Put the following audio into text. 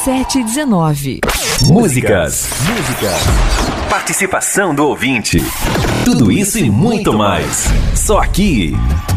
3719. Músicas. Participação do ouvinte. Tudo isso e muito mais. Só aqui